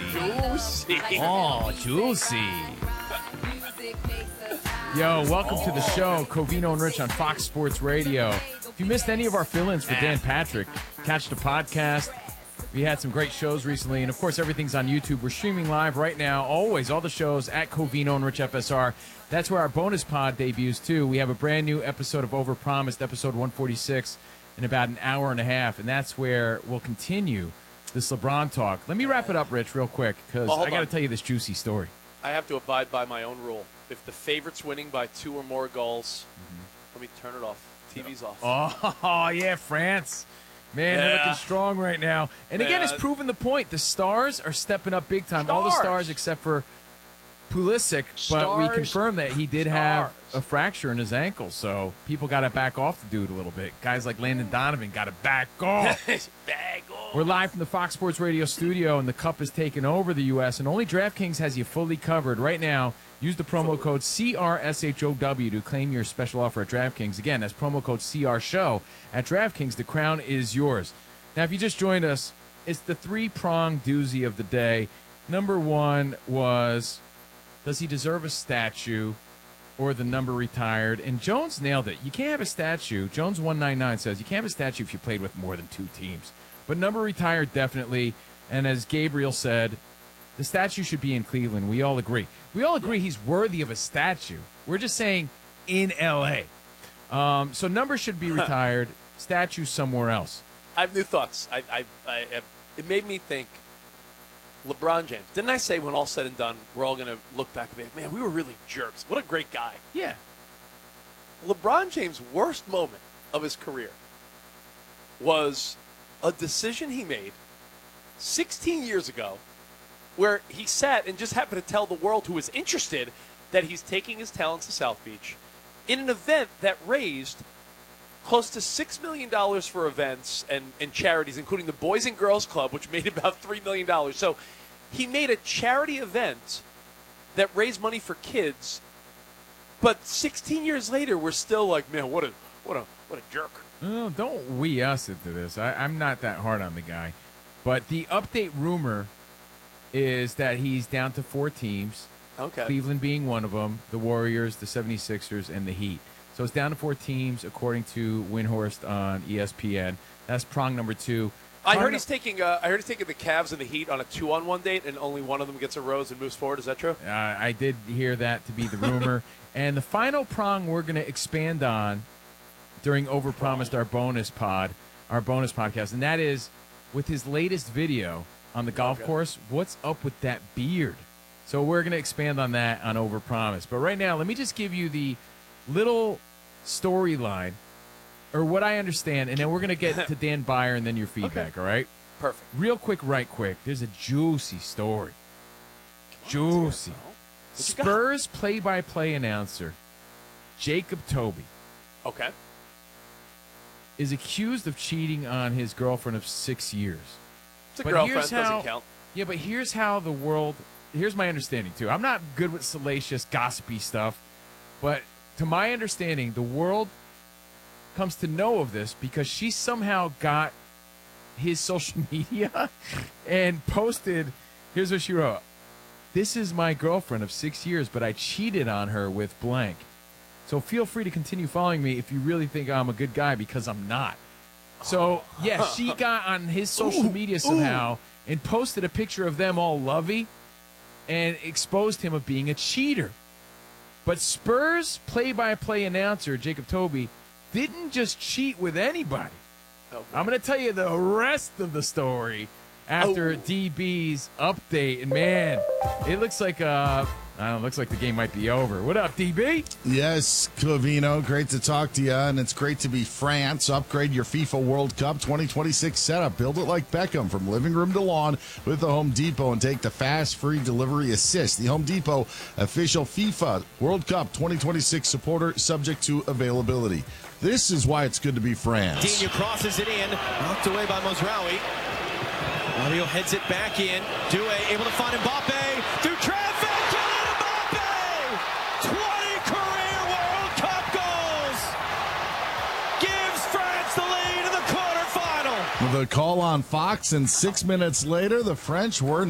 Juicy. Oh, juicy. Yo, welcome to the show, Covino and Rich on Fox Sports Radio. If you missed any of our fill-ins for Dan Patrick, catch the podcast. We had some great shows recently, and of course, everything's on YouTube. We're streaming live right now, always, all the shows at Covino and Rich FSR. That's where our bonus pod debuts, too. We have a brand new episode of Overpromised, episode 146, in about an hour and a half, and that's where we'll continue this LeBron talk. Let me wrap it up, Rich, real quick, because I got to tell you this juicy story. I have to abide by my own rule. If the favorite's winning by 2 or more goals, let me turn it off. TV's off. Oh, yeah, France. Man, they're looking strong right now. And again, it's proven the point. The stars are stepping up big time. All the stars except for Pulisic, but we confirmed that he did have a fracture in his ankle, so people got to back off the dude a little bit. Guys like Landon Donovan got to back off. We're live from the Fox Sports Radio studio, and the Cup is taking over the U.S., and only DraftKings has you fully covered. Right now, use the promo code CRSHOW to claim your special offer at DraftKings. Again, that's promo code CRSHOW at DraftKings. The crown is yours. Now, if you just joined us, it's the three-prong doozy of the day. Number one was, does he deserve a statue or the number retired? And Jones nailed it. You can't have a statue. Jones 199 says you can't have a statue if you played with more than 2 teams. But number retired, definitely. And as Gabriel said, the statue should be in Cleveland. We all agree. We all agree he's worthy of a statue. We're just saying in L.A. So number should be retired. Statue somewhere else. I have new thoughts. It made me think LeBron James. Didn't I say when all said and done, we're all going to look back and be like, man, we were really jerks. What a great guy. Yeah. LeBron James' worst moment of his career was a decision he made 16 years ago where he sat and just happened to tell the world who was interested that he's taking his talents to South Beach in an event that raised close to $6 million for events and charities, including the Boys and Girls Club, which made about $3 million. So he made a charity event that raised money for kids, but 16 years later, we're still like, man, what a jerk. Oh, don't we us into this. I'm not that hard on the guy. But the update rumor is that he's down to 4 teams. Okay. Cleveland being one of them, the Warriors, the 76ers, and the Heat. So it's down to 4 teams, according to Windhorst on ESPN. That's prong number 2. I heard he's taking the Cavs and the Heat on a 2-on-1 date, and only one of them gets a rose and moves forward. Is that true? I did hear that to be the rumor. And the final prong we're going to expand on during Overpromised, our bonus podcast, and that is with his latest video on the golf course. What's up with that beard? So we're going to expand on that on Overpromised. But right now, let me just give you the little storyline, or what I understand, and then we're going to get to Dan Byer and then your feedback, all right? Perfect. Real quick, right quick. There's a juicy story. Juicy. Spurs play-by-play announcer Jacob Toby. Okay. Is accused of cheating on his girlfriend of 6 years. It's a girlfriend, doesn't count. Yeah, but here's how the world, here's my understanding, too. I'm not good with salacious, gossipy stuff, but to my understanding, the world comes to know of this because she somehow got his social media and posted, here's what she wrote. This is my girlfriend of 6 years, but I cheated on her with blank. So feel free to continue following me if you really think I'm a good guy, because I'm not. So, yeah, she got on his social media somehow and posted a picture of them all lovey and exposed him of being a cheater. But Spurs play-by-play announcer Jacob Toby didn't just cheat with anybody. Okay. I'm going to tell you the rest of the story after DB's update. And, man, it looks like looks like the game might be over. What up, DB? Yes, Covino, great to talk to you, and it's great to be France. Upgrade your FIFA World Cup 2026 setup. Build it like Beckham from living room to lawn with the Home Depot and take the fast, free delivery assist. The Home Depot official FIFA World Cup 2026 supporter, subject to availability. This is why it's good to be France. Digne crosses it in, knocked away by Mozraoui. Mario heads it back in. Doué able to find Mbappe through traffic. Kylian Mbappe! 20 career World Cup goals! Gives France the lead in the quarterfinal. With a call on Fox, and 6 minutes later, the French were